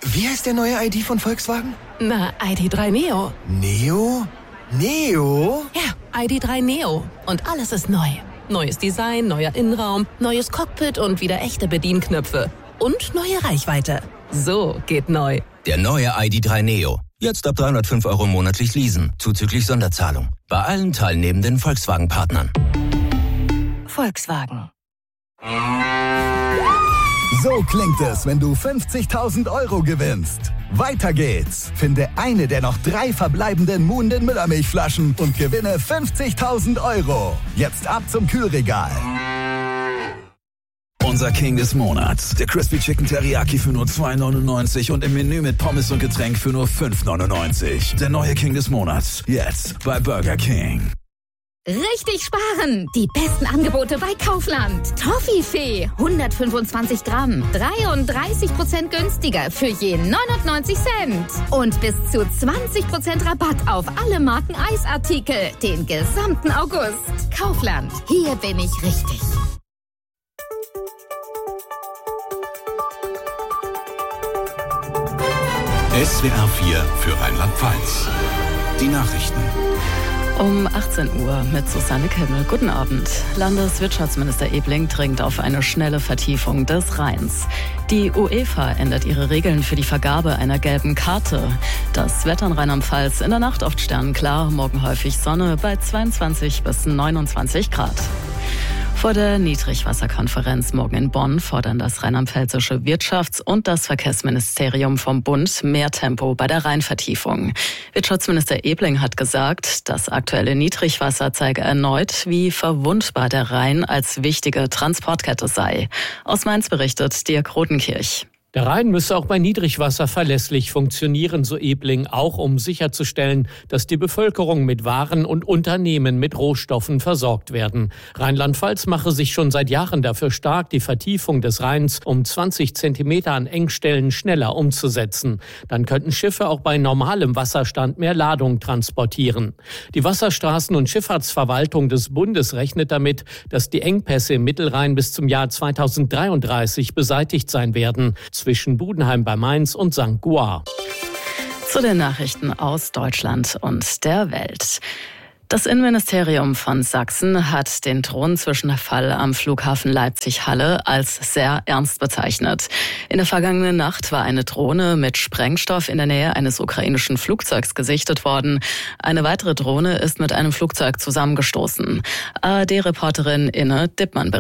Wie heißt der neue ID von Volkswagen? Na, ID.3 Neo. Neo? Neo? Ja, ID.3 Neo. Und alles ist neu. Neues Design, neuer Innenraum, neues Cockpit und wieder echte Bedienknöpfe. Und neue Reichweite. So geht neu. Der neue ID.3 Neo. Jetzt ab 305 € monatlich leasen, zuzüglich Sonderzahlung. Bei allen teilnehmenden Volkswagen-Partnern. Volkswagen. So klingt es, wenn du 50.000 € gewinnst. Weiter geht's. Finde eine der noch 3 verbleibenden Muhnden Müllermilchflaschen und gewinne 50.000 €. Jetzt ab zum Kühlregal. Unser King des Monats. Der Crispy Chicken Teriyaki für nur 2,99 und im Menü mit Pommes und Getränk für nur 5,99. Der neue King des Monats. Jetzt bei Burger King. Richtig sparen! Die besten Angebote bei Kaufland. Toffifee, 125 Gramm, 33% günstiger für je 99 Cent. Und bis zu 20% Rabatt auf alle Marken Eisartikel den gesamten August. Kaufland, hier bin ich richtig. SWR 4 für Rheinland-Pfalz. Die Nachrichten. Um 18 Uhr mit Susanne Kimmel. Guten Abend. Landeswirtschaftsminister Ebling dringt auf eine schnelle Vertiefung des Rheins. Die UEFA ändert ihre Regeln für die Vergabe einer gelben Karte. Das Wetter in Rheinland-Pfalz in der Nacht oft sternenklar, morgen häufig Sonne bei 22 bis 29 Grad. Vor der Niedrigwasserkonferenz morgen in Bonn fordern das rheinland-pfälzische Wirtschafts- und das Verkehrsministerium vom Bund mehr Tempo bei der Rheinvertiefung. Wirtschaftsminister Ebling hat gesagt, das aktuelle Niedrigwasser zeige erneut, wie verwundbar der Rhein als wichtige Transportkette sei. Aus Mainz berichtet Dirk Rodenkirch. Der Rhein müsse auch bei Niedrigwasser verlässlich funktionieren, so Ebling, auch um sicherzustellen, dass die Bevölkerung mit Waren und Unternehmen mit Rohstoffen versorgt werden. Rheinland-Pfalz mache sich schon seit Jahren dafür stark, die Vertiefung des Rheins um 20 Zentimeter an Engstellen schneller umzusetzen. Dann könnten Schiffe auch bei normalem Wasserstand mehr Ladung transportieren. Die Wasserstraßen- und Schifffahrtsverwaltung des Bundes rechnet damit, dass die Engpässe im Mittelrhein bis zum Jahr 2033 beseitigt sein werden. Zwischen Budenheim bei Mainz und St. Goar. Zu den Nachrichten aus Deutschland und der Welt. Das Innenministerium von Sachsen hat den Drohnenzwischenfall am Flughafen Leipzig-Halle als sehr ernst bezeichnet. In der vergangenen Nacht war eine Drohne mit Sprengstoff in der Nähe eines ukrainischen Flugzeugs gesichtet worden. Eine weitere Drohne ist mit einem Flugzeug zusammengestoßen. ARD-Reporterin Ine Dippmann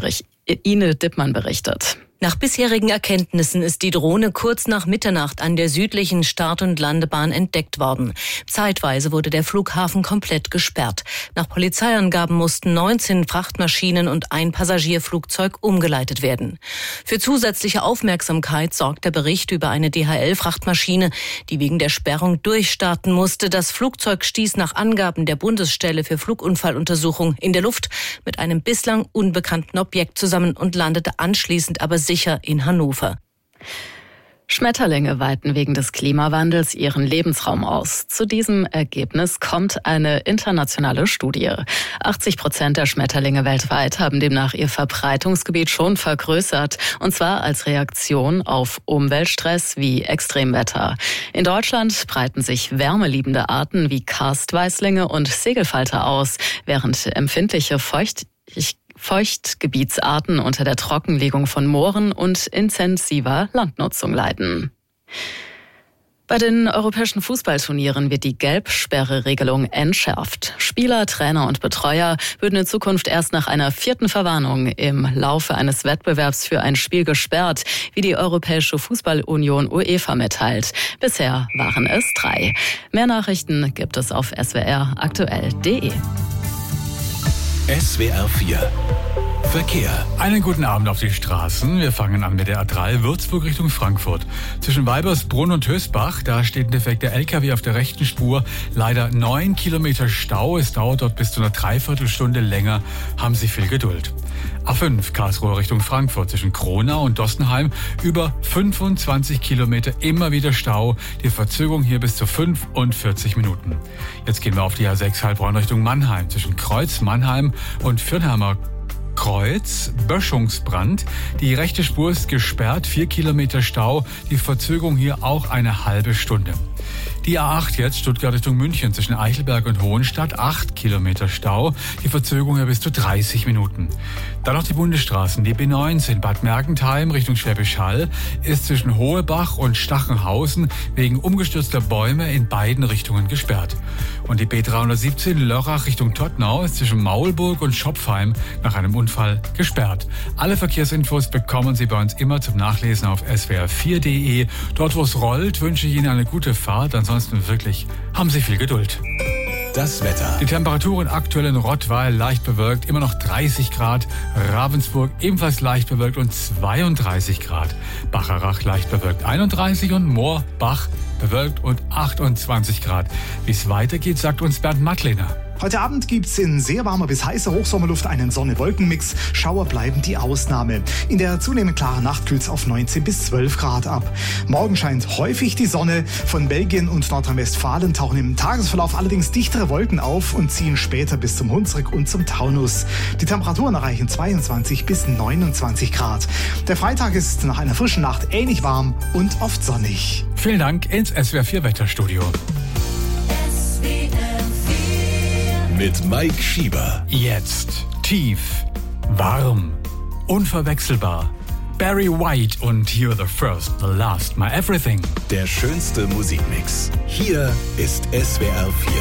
berichtet. Nach bisherigen Erkenntnissen ist die Drohne kurz nach Mitternacht an der südlichen Start- und Landebahn entdeckt worden. Zeitweise wurde der Flughafen komplett gesperrt. Nach Polizeiangaben mussten 19 Frachtmaschinen und ein Passagierflugzeug umgeleitet werden. Für zusätzliche Aufmerksamkeit sorgt der Bericht über eine DHL-Frachtmaschine, die wegen der Sperrung durchstarten musste. Das Flugzeug stieß nach Angaben der Bundesstelle für Flugunfalluntersuchung in der Luft mit einem bislang unbekannten Objekt zusammen und landete anschließend aber sicher in Hannover. Schmetterlinge weiten wegen des Klimawandels ihren Lebensraum aus. Zu diesem Ergebnis kommt eine internationale Studie. 80% der Schmetterlinge weltweit haben demnach ihr Verbreitungsgebiet schon vergrößert, und zwar als Reaktion auf Umweltstress wie Extremwetter. In Deutschland breiten sich wärmeliebende Arten wie Karstweißlinge und Segelfalter aus, während empfindliche Feuchtgebietsarten unter der Trockenlegung von Mooren und intensiver Landnutzung leiden. Bei den europäischen Fußballturnieren wird die Gelbsperre-Regelung entschärft. Spieler, Trainer und Betreuer würden in Zukunft erst nach einer 4. Verwarnung im Laufe eines Wettbewerbs für ein Spiel gesperrt, wie die Europäische Fußballunion UEFA mitteilt. Bisher waren es 3. Mehr Nachrichten gibt es auf swraktuell.de. SWR 4 Verkehr. Einen guten Abend auf die Straßen. Wir fangen an mit der A3 Würzburg Richtung Frankfurt. Zwischen Weibersbrunn und Hösbach, da steht ein defekter LKW auf der rechten Spur. Leider 9 Kilometer Stau. Es dauert dort bis zu einer Dreiviertelstunde länger. Haben Sie viel Geduld. A5 Karlsruhe Richtung Frankfurt zwischen Kronau und Dossenheim. Über 25 Kilometer immer wieder Stau. Die Verzögerung hier bis zu 45 Minuten. Jetzt gehen wir auf die A6 Heilbronn Richtung Mannheim. Zwischen Kreuz Mannheim und Fürnheimer Kreuz, Böschungsbrand. Die rechte Spur ist gesperrt, 4 Kilometer Stau. Die Verzögerung hier auch eine halbe Stunde. Die A8 jetzt, Stuttgart Richtung München, zwischen Eichelberg und Hohenstadt, 8 Kilometer Stau. Die Verzögerung ja bis zu 30 Minuten. Dann noch die Bundesstraßen. Die B19 Bad Mergentheim Richtung Schwäbisch Hall ist zwischen Hohebach und Stachenhausen wegen umgestürzter Bäume in beiden Richtungen gesperrt. Und die B317 Lörrach Richtung Todtnau ist zwischen Maulburg und Schopfheim nach einem Unfall gesperrt. Alle Verkehrsinfos bekommen Sie bei uns immer zum Nachlesen auf swr4.de. Dort, wo es rollt, wünsche ich Ihnen eine gute Fahrt. Ansonsten wirklich, haben Sie viel Geduld. Das Wetter. Die Temperaturen aktuell in Rottweil leicht bewölkt, immer noch 30 Grad. Ravensburg ebenfalls leicht bewölkt und 32 Grad. Bacharach leicht bewölkt 31 und Moorbach bewölkt und 28 Grad. Wie es weitergeht, sagt uns Bernd Mattlehner. Heute Abend gibt's in sehr warmer bis heißer Hochsommerluft einen Sonne-Wolken-Mix. Schauer bleiben die Ausnahme. In der zunehmend klaren Nacht kühlt's auf 19 bis 12 Grad ab. Morgen scheint häufig die Sonne. Von Belgien und Nordrhein-Westfalen tauchen im Tagesverlauf allerdings dichtere Wolken auf und ziehen später bis zum Hunsrück und zum Taunus. Die Temperaturen erreichen 22 bis 29 Grad. Der Freitag ist nach einer frischen Nacht ähnlich warm und oft sonnig. Vielen Dank ins SWR4 Wetterstudio. Mit Mike Schieber. Jetzt tief, warm, unverwechselbar. Barry White und You're the First, the Last, My Everything. Der schönste Musikmix. Hier ist SWR4.